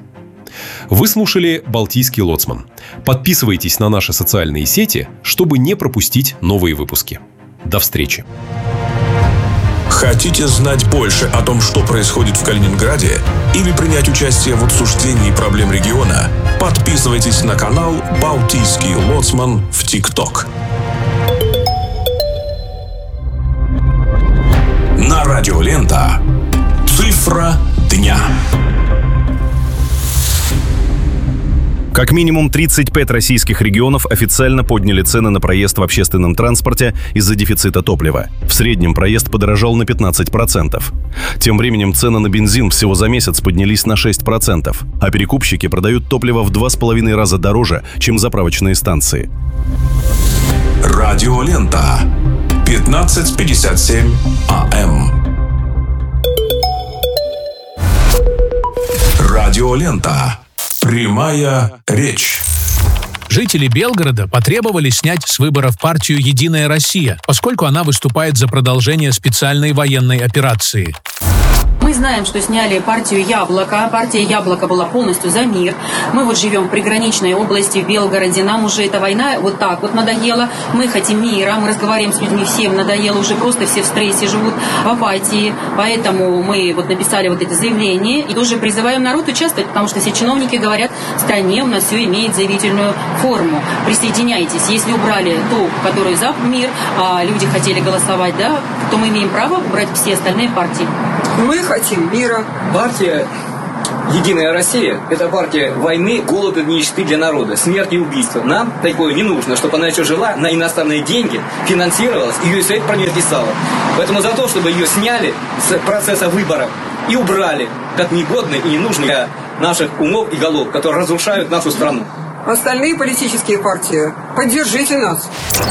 Вы слушали «Балтийский лоцман». Подписывайтесь на наши социальные сети, чтобы не пропустить новые выпуски. До встречи. Хотите знать больше о том, что происходит в Калининграде, или принять участие в обсуждении проблем региона? Подписывайтесь на канал «Балтийский лоцман» в ТикТок. На радио Лента. Цифра дня. Как минимум тридцать пять российских регионов официально подняли цены на проезд в общественном транспорте из-за дефицита топлива. В среднем проезд подорожал на пятнадцать процентов. Тем временем цены на бензин всего за месяц поднялись на шесть процентов, а перекупщики продают топливо в два с половиной раза дороже, чем заправочные станции. Радио Лента. пятнадцать пятьдесят семь АМ. Радио Лента. Прямая речь. Жители Белгорода потребовали снять с выборов партию «Единая Россия», поскольку она выступает за продолжение специальной военной операции. Мы знаем, что сняли партию «Яблоко». Партия «Яблоко» была полностью за мир. Мы вот живем в приграничной области, в Белгороде. Нам уже эта война вот так вот надоела. Мы хотим мира, мы разговариваем с людьми, всем надоело. Уже просто все в стрессе живут, в апатии. Поэтому мы вот написали вот эти заявления и тоже призываем народ участвовать, потому что все чиновники говорят, в стране у нас все имеет заявительную форму. Присоединяйтесь. Если убрали ту, которую за мир, а люди хотели голосовать, да, то мы имеем право убрать все остальные партии. Мы хотим мира. Партия «Единая Россия» – это партия войны, голода, нищеты для народа, смерти и убийства. Нам такое не нужно, чтобы она еще жила на иностранные деньги, финансировалась, и ю эс эй про нее писала. Поэтому за то, чтобы ее сняли с процесса выборов и убрали, как негодный и ненужный для наших умов и голов, которые разрушают нашу страну. Остальные политические партии, поддержите нас.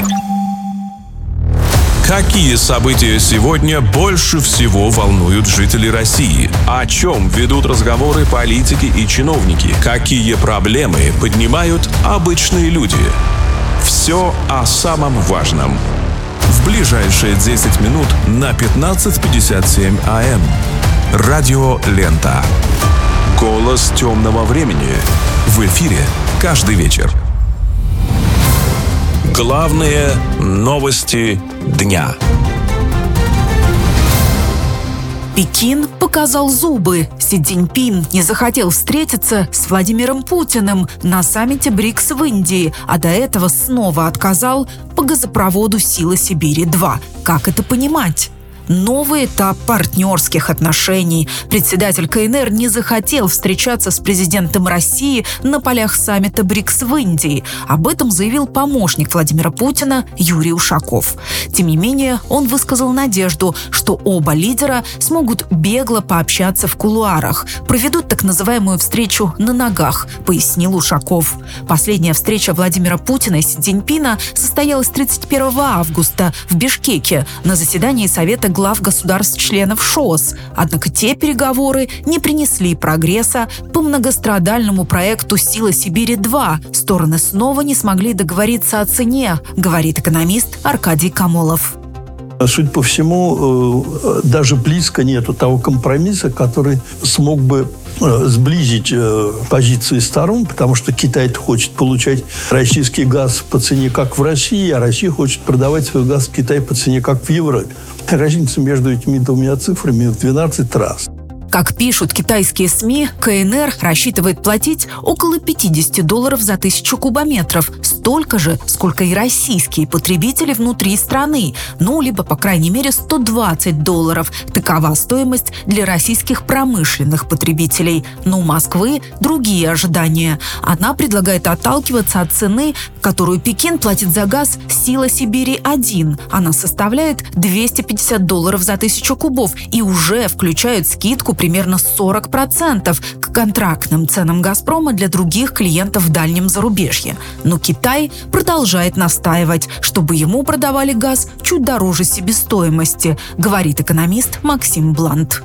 Какие события сегодня больше всего волнуют жителей России? О чем ведут разговоры политики и чиновники? Какие проблемы поднимают обычные люди? Все о самом важном. В ближайшие десять минут на пятнадцать пятьдесят семь а эм. Радио Лента. Голос темного времени. В эфире каждый вечер. Главные новости дня. Пекин показал зубы. Си Цзиньпин не захотел встретиться с Владимиром Путиным на саммите БРИКС в Индии, а до этого снова отказал по газопроводу «Сила Сибири-два». Как это понимать? Новый этап партнерских отношений. Председатель ка эн эр не захотел встречаться с президентом России на полях саммита БРИКС в Индии. Об этом заявил помощник Владимира Путина Юрий Ушаков. Тем не менее, он высказал надежду, что оба лидера смогут бегло пообщаться в кулуарах, проведут так называемую встречу на ногах, пояснил Ушаков. Последняя встреча Владимира Путина и Си Цзиньпина состоялась тридцать первого августа в Бишкеке на заседании Совета глав государств-членов ШОС. Однако те переговоры не принесли прогресса по многострадальному проекту «Сила Сибири-два». Стороны снова не смогли договориться о цене, говорит экономист Аркадий Камолов. Судя по всему, даже близко нету того компромисса, который смог бы сблизить позиции сторон, потому что Китай хочет получать российский газ по цене, как в России, а Россия хочет продавать свой газ в Китай по цене, как в Европе. Разница между этими двумя цифрами в двенадцать раз. Как пишут китайские СМИ, ка эн эр рассчитывает платить около пятьдесят долларов за тысячу кубометров. Столько же, сколько и российские потребители внутри страны. Ну, либо, по крайней мере, сто двадцать долларов. Такова стоимость для российских промышленных потребителей. Но у Москвы другие ожидания. Она предлагает отталкиваться от цены, которую Пекин платит за газ «Сила Сибири-один». Она составляет двести пятьдесят долларов за тысячу кубов и уже включает скидку примерно сорок процентов к контрактным ценам «Газпрома» для других клиентов в дальнем зарубежье. Но Китай продолжает настаивать, чтобы ему продавали газ чуть дороже себестоимости, говорит экономист Максим Блант.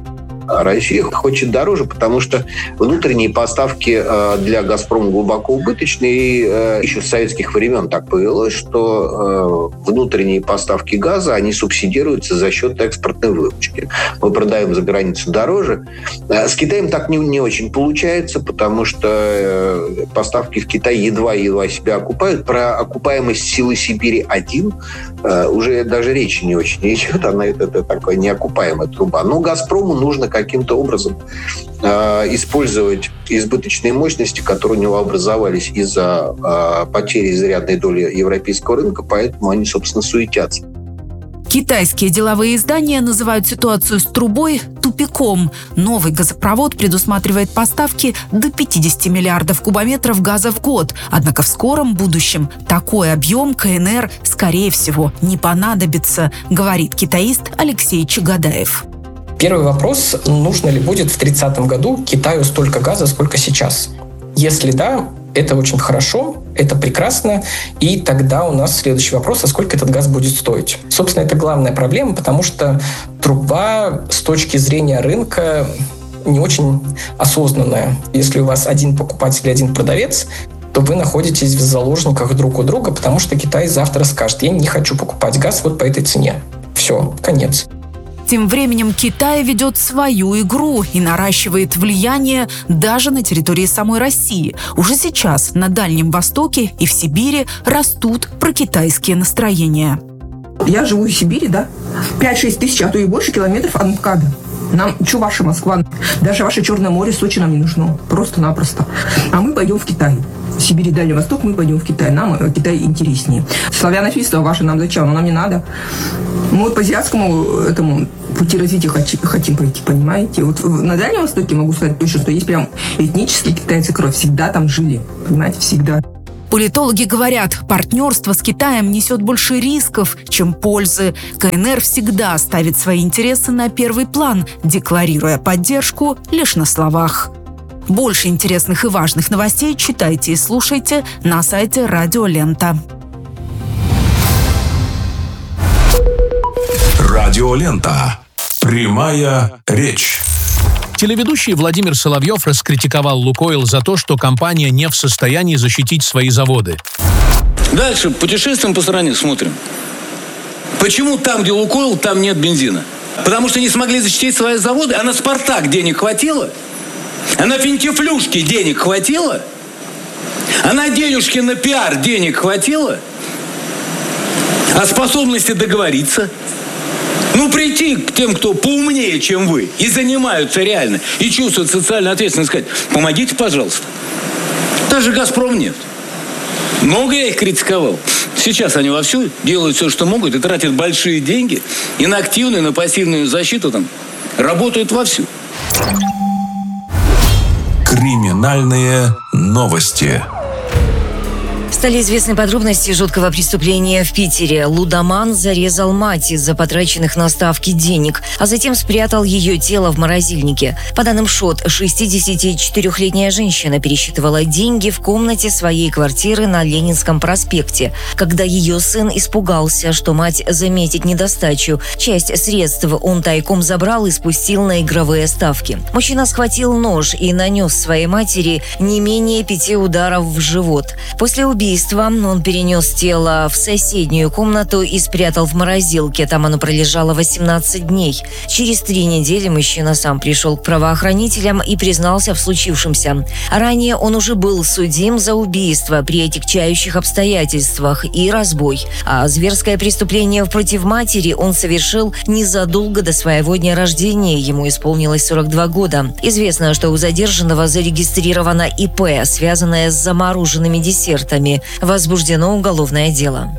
Россия хочет дороже, потому что внутренние поставки для «Газпрома» глубоко убыточны. И еще с советских времен так повелось, что внутренние поставки газа, они субсидируются за счет экспортной выручки. Мы продаем за границу дороже. С Китаем так не, не очень получается, потому что поставки в Китай едва-едва себя окупают. Про окупаемость «Силы Сибири-один» уже даже речи не очень идет. Она это, это такая неокупаемая труба. Но «Газпрому» нужно каким-то образом э, использовать избыточные мощности, которые у него образовались из-за э, потери изрядной доли европейского рынка, поэтому они, собственно, суетятся. Китайские деловые издания называют ситуацию с трубой тупиком. Новый газопровод предусматривает поставки до пятьдесят миллиардов кубометров газа в год. Однако в скором будущем такой объем ка эн эр, скорее всего, не понадобится, говорит китаист Алексей Чагадаев. Первый вопрос: нужно ли будет в тридцатом году Китаю столько газа, сколько сейчас? Если да, это очень хорошо, это прекрасно, и тогда у нас следующий вопрос: а сколько этот газ будет стоить? Собственно, это главная проблема, потому что труба с точки зрения рынка не очень осознанная. Если у вас один покупатель и один продавец, то вы находитесь в заложниках друг у друга, потому что Китай завтра скажет: я не хочу покупать газ вот по этой цене. Все, конец. Тем временем Китай ведет свою игру и наращивает влияние даже на территории самой России. Уже сейчас на Дальнем Востоке и в Сибири растут прокитайские настроения. Я живу в Сибири, да? пять-шесть тысяч, а то и больше километров от МКАДа. Нам, что ваша Москва? Даже ваше Черное море, Сочи нам не нужно. Просто-напросто. А мы пойдем в Китай. В Сибири, Дальний Восток, мы пойдем в Китай. Нам Китай интереснее. Славянофильство ваше нам зачем? Но нам не надо. Мы по азиатскому этому пути развития хотим пройти, понимаете? Вот на Дальнем Востоке могу сказать точно, что есть прям этнические китайцы, кровь всегда там жили. Понимаете, всегда. Политологи говорят, партнерство с Китаем несет больше рисков, чем пользы. КНР всегда ставит свои интересы на первый план, декларируя поддержку лишь на словах. Больше интересных и важных новостей читайте и слушайте на сайте Радио Лента. Радио Лента. Прямая речь. Телеведущий Владимир Соловьев раскритиковал «Лукойл» за то, что компания не в состоянии защитить свои заводы. Дальше путешествуем по стране, смотрим. Почему там, где «Лукойл», там нет бензина? Потому что не смогли защитить свои заводы, а на «Спартак» денег хватило? А на финтифлюшки денег хватило? А на денежки на пиар денег хватило? А способности договориться? Ну, прийти к тем, кто поумнее, чем вы, и занимаются реально, и чувствуют социальную ответственность, сказать: помогите, пожалуйста. Даже «Газпромнефть». Много я их критиковал. Сейчас они вовсю делают все, что могут, и тратят большие деньги, и на активную, и на пассивную защиту там работают вовсю. Криминальные новости. Стали известны подробности жуткого преступления в Питере. Лудоман зарезал мать из-за потраченных на ставки денег, а затем спрятал ее тело в морозильнике. По данным ШОТ, шестидесятичетырехлетняя женщина пересчитывала деньги в комнате своей квартиры на Ленинском проспекте. Когда ее сын испугался, что мать заметит недостачу, часть средств он тайком забрал и спустил на игровые ставки. Мужчина схватил нож и нанес своей матери не менее пяти ударов в живот. После убийства он перенес тело в соседнюю комнату и спрятал в морозилке. Там оно пролежало восемнадцать дней. Через три недели мужчина сам пришел к правоохранителям и признался в случившемся. Ранее он уже был судим за убийство при отягчающих обстоятельствах и разбой. А зверское преступление против матери он совершил незадолго до своего дня рождения. Ему исполнилось сорок два года. Известно, что у задержанного зарегистрировано ИП, связанное с замороженными десертами. Возбуждено уголовное дело.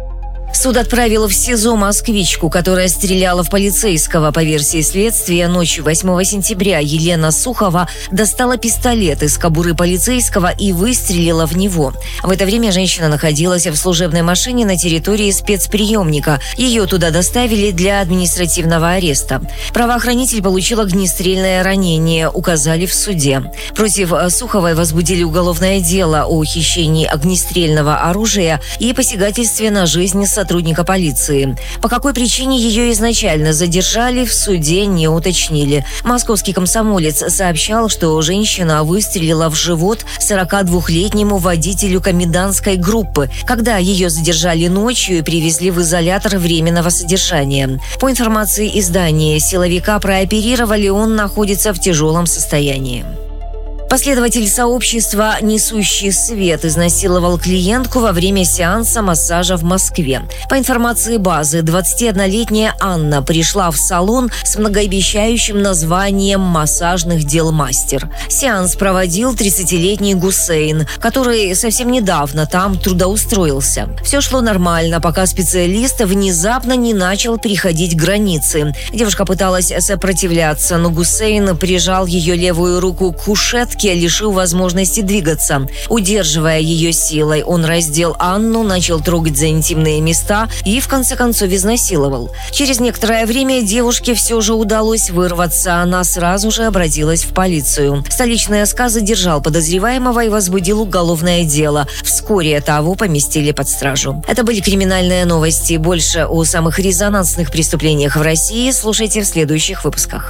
Суд отправил в СИЗО москвичку, которая стреляла в полицейского. По версии следствия, ночью восьмого сентября Елена Сухова достала пистолет из кобуры полицейского и выстрелила в него. В это время женщина находилась в служебной машине на территории спецприемника. Ее туда доставили для административного ареста. Правоохранитель получил огнестрельное ранение, указали в суде. Против Суховой возбудили уголовное дело о хищении огнестрельного оружия и посягательстве на жизнь сотрудника сотрудника полиции. По какой причине ее изначально задержали, в суде не уточнили. Московский комсомолец сообщал, что женщина выстрелила в живот сорокадвухлетнему водителю комендантской группы, когда ее задержали ночью и привезли в изолятор временного содержания. По информации издания, силовика прооперировали, он находится в тяжелом состоянии. Последователь сообщества «Несущий свет» изнасиловал клиентку во время сеанса массажа в Москве. По информации базы, двадцатиоднолетняя Анна пришла в салон с многообещающим названием «Массажных дел мастер». Сеанс проводил тридцатилетний Гусейн, который совсем недавно там трудоустроился. Все шло нормально, пока специалист внезапно не начал переходить границы. Девушка пыталась сопротивляться, но Гусейн прижал ее левую руку к кушетке, лишил возможности двигаться. Удерживая ее силой, он раздел Анну, начал трогать за интимные места и, в конце концов, изнасиловал. Через некоторое время девушке все же удалось вырваться. Она сразу же обратилась в полицию. Столичный СК задержал подозреваемого и возбудил уголовное дело. Вскоре того поместили под стражу. Это были криминальные новости. Больше о самых резонансных преступлениях в России слушайте в следующих выпусках.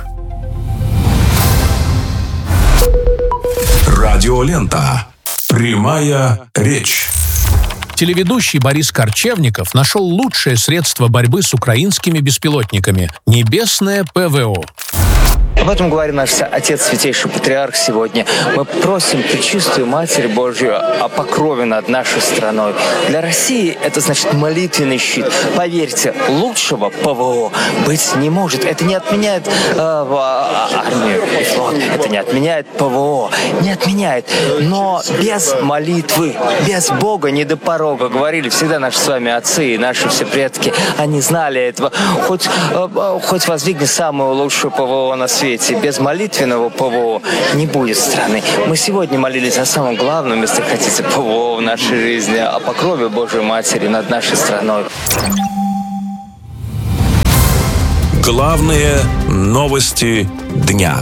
Радиолента. Прямая речь. телеведущий Борис Корчевников нашел лучшее средство борьбы с украинскими беспилотниками – небесное ПВО. Об этом говорит наш Отец Святейший Патриарх сегодня. Мы просим Пречистую Матерь Божью о покрове над нашей страной. Для России это значит молитвенный щит. Поверьте, лучшего ПВО быть не может. Это не отменяет э, армию и флот. Это не отменяет ПВО. Не отменяет. Но без молитвы, без Бога не до порога. Говорили всегда наши с вами отцы и наши все предки. Они знали этого. Хоть, э, хоть воздвигни самую лучшую ПВО на свете. Без молитвенного ПВО не будет страны. Мы сегодня молились о самом главном, если хотите, ПВО в нашей жизни, о покрове Божьей Матери над нашей страной. Главные новости дня.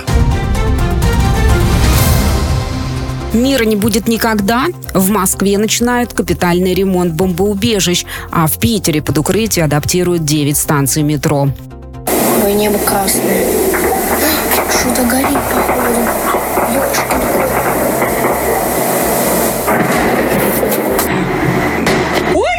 Мира не будет никогда. В Москве начинают капитальный ремонт бомбоубежищ, а в Питере под укрытие адаптируют девять станций метро. Ой, небо красное. Что-то горит, походу. Ёшкин кот.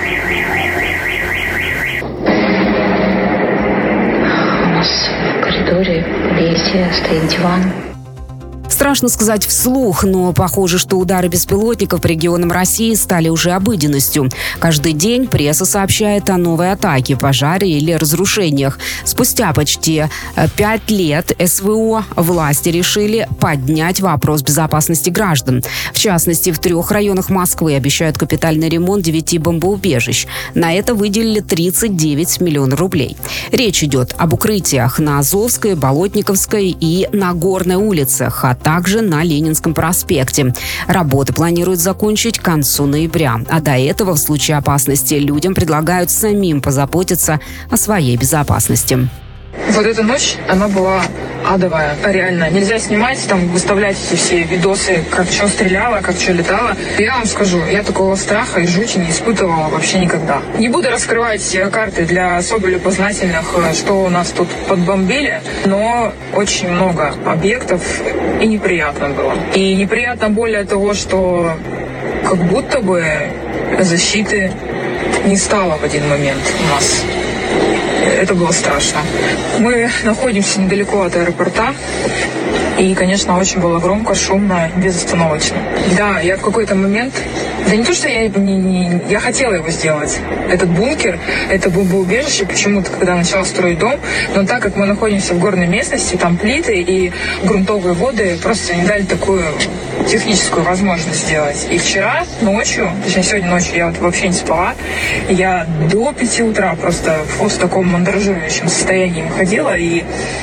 У нас в коридоре в лесе стоит диван. Страшно сказать вслух, но похоже, что удары беспилотников по регионам России стали уже обыденностью. Каждый день пресса сообщает о новой атаке, пожаре или разрушениях. Спустя почти пять лет СВО власти решили поднять вопрос безопасности граждан. В частности, в трех районах Москвы обещают капитальный ремонт девяти бомбоубежищ. На это выделили тридцать девять миллионов рублей. Речь идет об укрытиях на Азовской, Болотниковской и Нагорной улицах, а также на Ленинском проспекте. Работы планируют закончить к концу ноября. А до этого, в случае опасности, людям предлагают самим позаботиться о своей безопасности. Вот эта ночь, она была адовая, реально. Нельзя снимать, там, выставлять эти все видосы, как что стреляло, как что летало. Я вам скажу, я такого страха и жути не испытывала вообще никогда. Не буду раскрывать карты для особо любознательных, что у нас тут подбомбили, но очень много объектов, и неприятно было. И неприятно более того, что как будто бы защиты не стало в один момент у нас. Это было страшно. Мы находимся недалеко от аэропорта. И, конечно, очень было громко, шумно, безостановочно. Да, я в какой-то момент... Да не то, что я не, не... Я хотела его сделать. Этот бункер, это бомбоубежище, почему-то, когда начала строить дом. Но так как мы находимся в горной местности, там плиты и грунтовые воды просто не дали такую техническую возможность сделать. И вчера ночью, точнее, сегодня ночью я вот вообще не спала. Я до пяти утра просто в таком мандражирующем состоянии ходила. И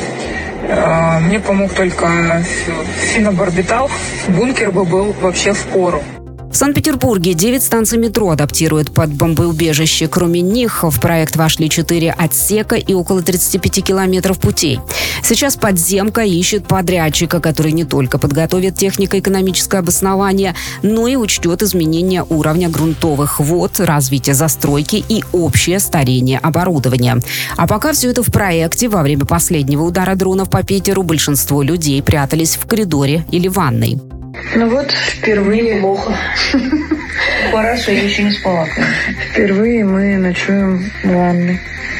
э, мне помог только фенобарбитал. Бункер бы был вообще впору. В Санкт-Петербурге девять станций метро адаптируют под бомбоубежище. Кроме них в проект вошли четыре отсека и около тридцати пяти километров путей. Сейчас подземка ищет подрядчика, который не только подготовит технико-экономическое обоснование, но и учтет изменения уровня грунтовых вод, развитие застройки и общее старение оборудования. А пока все это в проекте, во время последнего удара дронов по Питеру большинство людей прятались в коридоре или ванной. Ну вот, впервые... Плохо. Хорошо, я еще не спала, конечно. Впервые мы ночуем в ванной.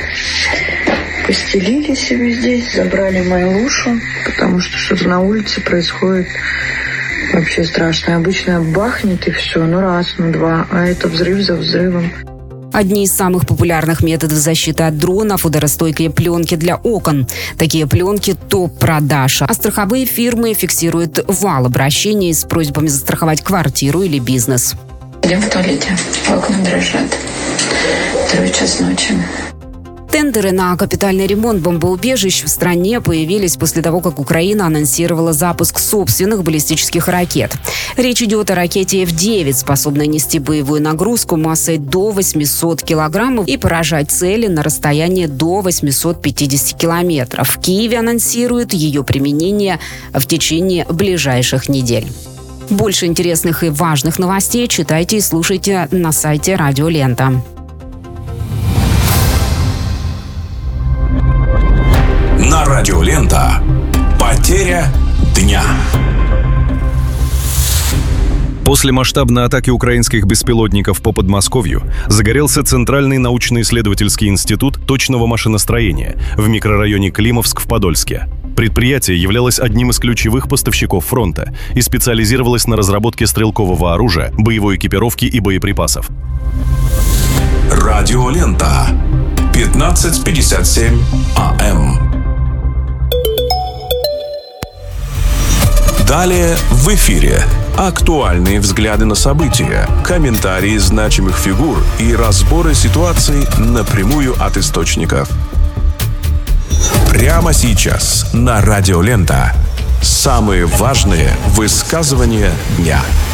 Постелили себе здесь, забрали мою лушу, потому что что-то на улице происходит вообще страшно. Обычно бахнет и все, ну раз, ну два, а это взрыв за взрывом. Одни из самых популярных методов защиты от дронов – ударостойкие пленки для окон. Такие пленки – топ-продаж. А страховые фирмы фиксируют вал обращений с просьбами застраховать квартиру или бизнес. Идем в туалете. Окна дрожат. Второй час ночи. Тендеры на капитальный ремонт бомбоубежищ в стране появились после того, как Украина анонсировала запуск собственных баллистических ракет. Речь идет о ракете эф девять, способной нести боевую нагрузку массой до восьмисот килограммов и поражать цели на расстоянии до восьмисот пятидесяти километров. В Киеве анонсируют ее применение в течение ближайших недель. Больше интересных и важных новостей читайте и слушайте на сайте Радио Лента. На Радио Лента. Потеря дня. После масштабной атаки украинских беспилотников по Подмосковью загорелся Центральный научно-исследовательский институт точного машиностроения в микрорайоне Климовск в Подольске. Предприятие являлось одним из ключевых поставщиков фронта и специализировалось на разработке стрелкового оружия, боевой экипировки и боеприпасов. Радиолента. пятнадцать пятьдесят семь АМ. Далее в эфире актуальные взгляды на события, комментарии значимых фигур и разборы ситуаций напрямую от источников. Прямо сейчас на Радиолента. Самые важные высказывания дня.